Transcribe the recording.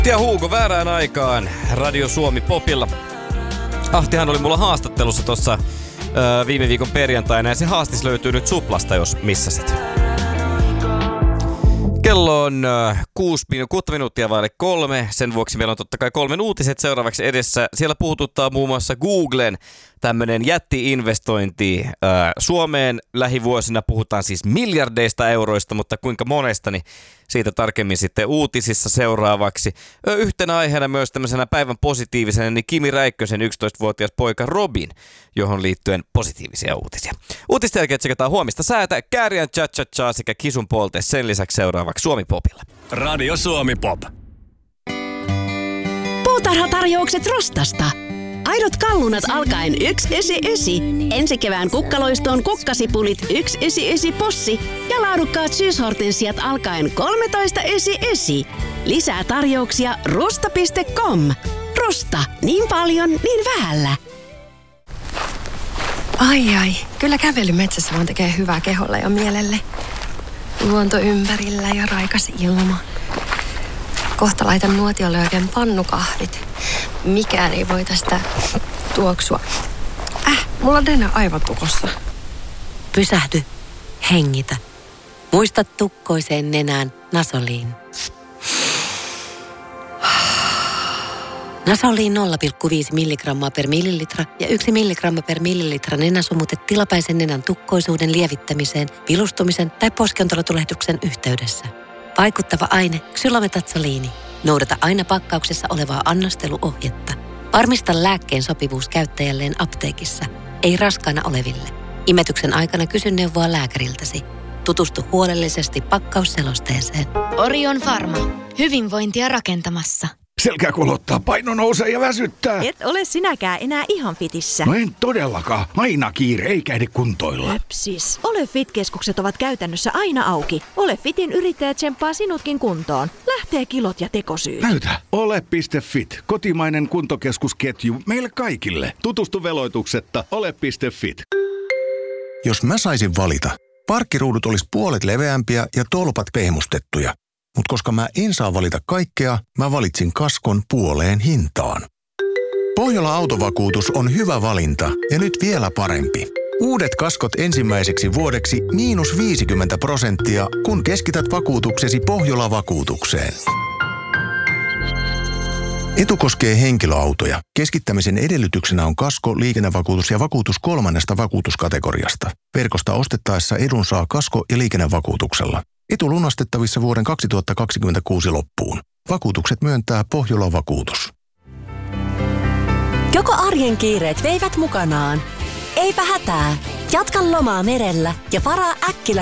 Ja Hugo väärään aikaan Radio Suomi Popilla. Ahtihan oli mulla haastattelussa tuossa viime viikon perjantaina ja se haastis löytyy nyt Suplasta, jos missasit. Kello on 6 minuuttia vaille 3. Sen vuoksi meillä on totta kai 3 uutiset seuraavaksi edessä. Siellä puhututtaa muun muassa Googlen tämmöinen jätti-investointi Suomeen. Lähivuosina puhutaan siis miljardeista euroista, mutta kuinka monesta, niin siitä tarkemmin sitten uutisissa seuraavaksi. Yhtenä aiheena myös tämmöisenä päivän positiivisena, niin Kimi Räikkösen 11-vuotias poika Robin, johon liittyen positiivisia uutisia. Uutisten jälkeen tsekataan huomista säätä, Kääriän cha-cha-cha sekä Kisun Polte sen lisäksi seuraavaksi Suomi Popilla. Radio Suomi Pop. Puutarhatarjoukset Rostasta. Aidot kallunat alkaen 1,99. Ensi kevään kukkaloistoon kukkasipulit 1,99 possi ja laadukkaat syyshortensiat alkaen 13,99. Lisää tarjouksia rusta.com. Rusta, niin paljon, niin vähällä. Ai, kyllä kävely metsässä vaan tekee hyvää keholle ja mielelle. Luonto ympärillä ja raikas ilma. Kohta laitan nuotiolle oikein pannukahvit. Mikään ei voi tästä tuoksua. Mulla on nenä aivan tukossa. Pysähdy. Hengitä. Muista tukkoiseen nenään Nasoliin. Nasoliin 0,5 milligrammaa per millilitra ja 1 milligramma per millilitra nenäsumutet tilapäisen nenän tukkoisuuden lievittämiseen, vilustumisen tai poskiontelotulehduksen yhteydessä. Vaikuttava aine ksylometatsoliini. Noudata aina pakkauksessa olevaa annosteluohjetta. Varmista lääkkeen sopivuus käyttäjälleen apteekissa, ei raskaana oleville. Imetyksen aikana kysy neuvoa lääkäriltäsi. Tutustu huolellisesti pakkausselosteeseen. Orion Pharma. Hyvinvointia rakentamassa. Selkä kolottaa, paino nousee ja väsyttää. Et ole sinäkään enää ihan fitissä. No en todellakaan. Aina kiire, eikä ehdi kuntoilla. Höpsis. Ole Fit-keskukset ovat käytännössä aina auki. Ole Fitin yrittäjä tsemppaa sinutkin kuntoon. Lähtee kilot ja tekosyyt. Näytä. Ole.fit. Kotimainen kuntokeskusketju meille kaikille. Tutustu veloituksetta. Ole.fit. Jos mä saisin valita, parkkiruudut olisi puolet leveämpiä ja tolpat pehmustettuja. Mutta koska mä en saa valita kaikkea, mä valitsin kaskon puoleen hintaan. Pohjola Autovakuutus on hyvä valinta ja nyt vielä parempi. Uudet kaskot ensimmäiseksi vuodeksi -50%, kun keskität vakuutuksesi Pohjola-vakuutukseen. Etu koskee henkilöautoja. Keskittämisen edellytyksenä on kasko, liikennevakuutus ja vakuutus 3. vakuutuskategoriasta. Verkosta ostettaessa edun saa kasko- ja liikennevakuutuksella. Etu lunastettavissa vuoden 2026 loppuun. Vakuutukset myöntää Pohjola-vakuutus. Joko arjen kiireet veivät mukanaan? Eipä hätää. Jatka lomaa merellä ja varaa äkkilä